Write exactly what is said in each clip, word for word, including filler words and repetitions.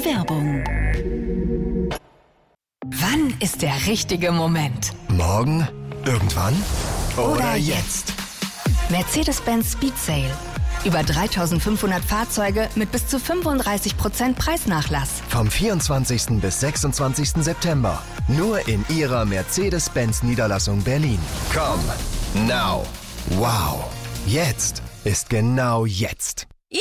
Werbung. Wann ist der richtige Moment? Morgen? Irgendwann? Oder, Oder jetzt? Mercedes-Benz Speed Sale. Über dreitausendfünfhundert Fahrzeuge mit bis zu fünfunddreißig Prozent Preisnachlass. Vom vierundzwanzigsten bis sechsundzwanzigsten September. Nur in Ihrer Mercedes-Benz Niederlassung Berlin. Komm, now. Wow. Jetzt ist genau jetzt. Juhu!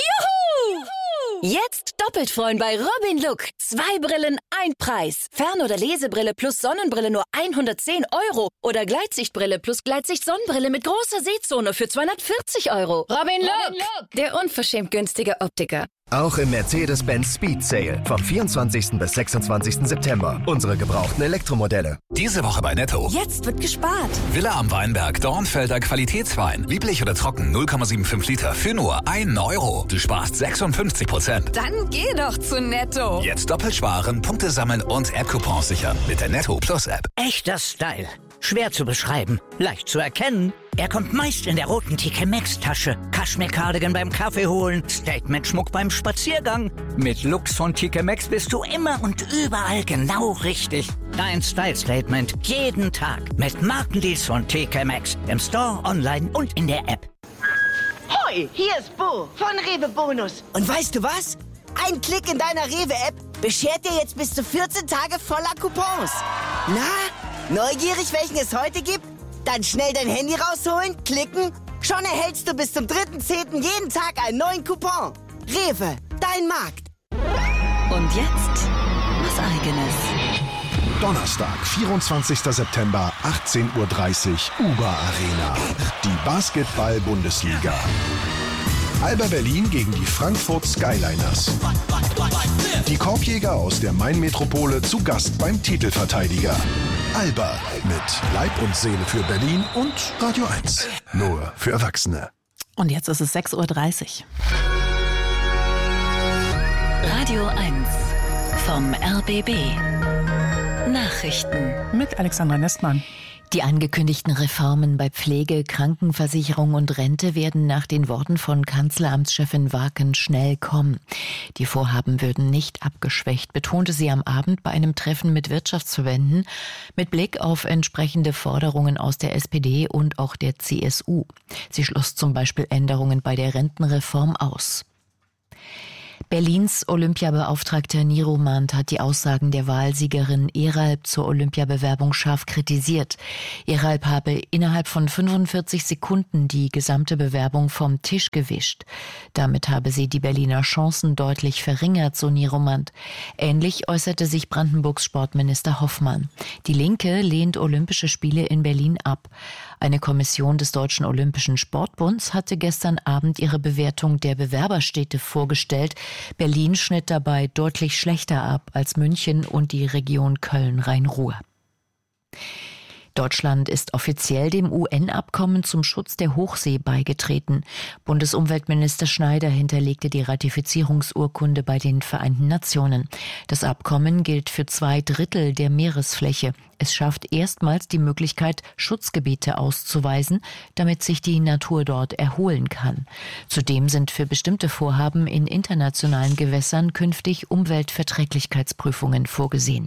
Jetzt doppelt freuen bei Robin Look. Zwei Brillen, ein Preis. Fern- oder Lesebrille plus Sonnenbrille nur hundertzehn Euro. Oder Gleitsichtbrille plus Gleitsicht-Sonnenbrille mit großer Sehzone für zweihundertvierzig Euro. Robin Look, Robin Look, der unverschämt günstige Optiker. Auch im Mercedes-Benz Speed Sale. Vom vierundzwanzigsten bis sechsundzwanzigsten September. Unsere gebrauchten Elektromodelle. Diese Woche bei Netto. Jetzt wird gespart. Villa am Weinberg, Dornfelder Qualitätswein. Lieblich oder trocken, null Komma fünfundsiebzig Liter für nur einen Euro. Du sparst sechsundfünfzig Prozent. Dann geh doch zu Netto. Jetzt doppelt sparen, Punkte sammeln und App-Coupons sichern mit der Netto Plus App. Echter Style. Schwer zu beschreiben, leicht zu erkennen. Er kommt meist in der roten T K Maxx-Tasche. Kaschmir-Cardigan beim Kaffee holen, Statement-Schmuck beim Spaziergang. Mit Looks von T K Maxx bist du immer und überall genau richtig. Dein Style-Statement jeden Tag mit Markendeals von T K Maxx. Im Store, online und in der App. Hoi, hier ist Bo von Rewe Bonus. Und weißt du was? Ein Klick in deiner Rewe-App beschert dir jetzt bis zu vierzehn Tage voller Coupons. Na, neugierig, welchen es heute gibt? Dann schnell dein Handy rausholen, klicken. Schon erhältst du bis zum dritten zehnten jeden Tag einen neuen Coupon. Rewe, dein Markt. Und jetzt was Eigenes. Donnerstag, vierundzwanzigsten September, achtzehn Uhr dreißig, Uber Arena. Die Basketball-Bundesliga. Alba Berlin gegen die Frankfurt Skyliners. Die Korbjäger aus der Main-Metropole zu Gast beim Titelverteidiger. Alba mit Leib und Seele für Berlin und Radio eins. Nur für Erwachsene. Und jetzt ist es sechs Uhr dreißig. Radio eins vom R B B. Nachrichten Mit Alexandra Nestmann. Die angekündigten Reformen bei Pflege, Krankenversicherung und Rente werden nach den Worten von Kanzleramtschefin Waken schnell kommen. Die Vorhaben würden nicht abgeschwächt, betonte sie am Abend bei einem Treffen mit Wirtschaftsverbänden mit Blick auf entsprechende Forderungen aus der S P D und auch der C S U. Sie schloss zum Beispiel Änderungen bei der Rentenreform aus. Berlins Olympiabeauftragter Niromand hat die Aussagen der Wahlsiegerin Eralp zur Olympiabewerbung scharf kritisiert. Eralp habe innerhalb von fünfundvierzig Sekunden die gesamte Bewerbung vom Tisch gewischt. Damit habe sie die Berliner Chancen deutlich verringert, so Niromand. Ähnlich äußerte sich Brandenburgs Sportminister Hoffmann. Die Linke lehnt Olympische Spiele in Berlin ab. Eine Kommission des Deutschen Olympischen Sportbunds hatte gestern Abend ihre Bewertung der Bewerberstädte vorgestellt. Berlin schnitt dabei deutlich schlechter ab als München und die Region Köln-Rhein-Ruhr. Deutschland ist offiziell dem U N-Abkommen zum Schutz der Hochsee beigetreten. Bundesumweltminister Schneider hinterlegte die Ratifizierungsurkunde bei den Vereinten Nationen. Das Abkommen gilt für zwei Drittel der Meeresfläche. Es schafft erstmals die Möglichkeit, Schutzgebiete auszuweisen, damit sich die Natur dort erholen kann. Zudem sind für bestimmte Vorhaben in internationalen Gewässern künftig Umweltverträglichkeitsprüfungen vorgesehen.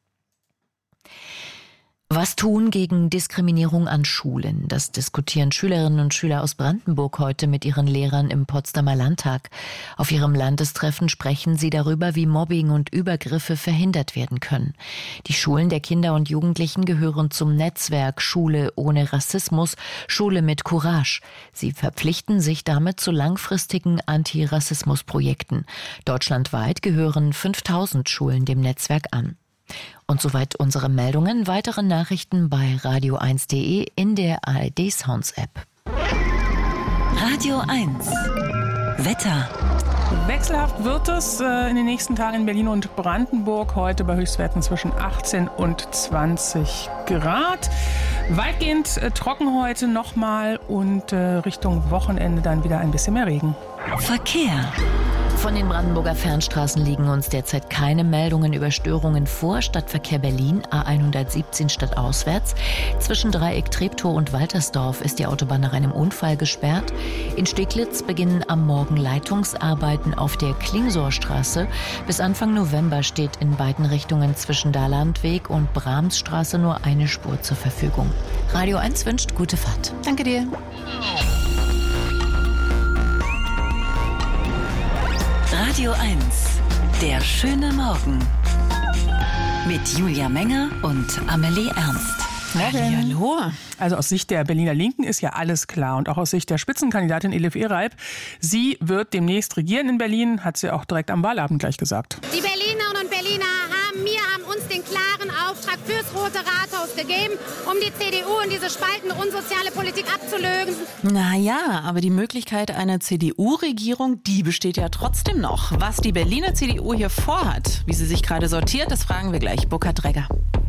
Was tun gegen Diskriminierung an Schulen? Das diskutieren Schülerinnen und Schüler aus Brandenburg heute mit ihren Lehrern im Potsdamer Landtag. Auf ihrem Landestreffen sprechen sie darüber, wie Mobbing und Übergriffe verhindert werden können. Die Schulen der Kinder und Jugendlichen gehören zum Netzwerk Schule ohne Rassismus, Schule mit Courage. Sie verpflichten sich damit zu langfristigen Antirassismusprojekten. Deutschlandweit gehören fünftausend Schulen dem Netzwerk an. Und soweit unsere Meldungen. Weitere Nachrichten bei radio eins punkt de in der A R D Sounds App. Radio eins Wetter. Wechselhaft wird es äh, in den nächsten Tagen in Berlin und Brandenburg. Heute bei Höchstwerten zwischen achtzehn und zwanzig Grad. Weitgehend äh, trocken heute nochmal und äh, Richtung Wochenende dann wieder ein bisschen mehr Regen. Verkehr. Von den Brandenburger Fernstraßen liegen uns derzeit keine Meldungen über Störungen vor. Stadtverkehr Berlin, A hundertsiebzehn stadtauswärts. Zwischen Dreieck Treptow und Waltersdorf ist die Autobahn nach einem Unfall gesperrt. In Steglitz beginnen am Morgen Leitungsarbeiten auf der Klingsorstraße. Bis Anfang November steht in beiden Richtungen zwischen Dalandweg und Brahmsstraße nur eine Spur zur Verfügung. Radio eins wünscht gute Fahrt. Danke dir. Radio eins, der schöne Morgen. Mit Julia Menger und Amelie Ernst. Hallo. Also aus Sicht der Berliner Linken ist ja alles klar. Und auch aus Sicht der Spitzenkandidatin Elif Ereib. Sie wird demnächst regieren in Berlin, hat sie auch direkt am Wahlabend gleich gesagt. Die Berlinerinnen und Berliner haben mir, haben uns den klaren Auftrag fürs Rote Rathaus gegeben, um die C D U und diese spaltende, unsoziale Politik abzulösen. Naja, aber die Möglichkeit einer C D U-Regierung, die besteht ja trotzdem noch. Was die Berliner C D U hier vorhat, wie sie sich gerade sortiert, das fragen wir gleich Burkhard Dregger.